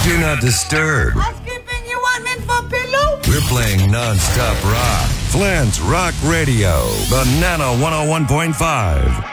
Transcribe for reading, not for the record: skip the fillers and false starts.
Do not disturb. Housekeeping, you want me for pillow? We're playing non-stop rock. Flint's Rock Radio, Banana 101.5.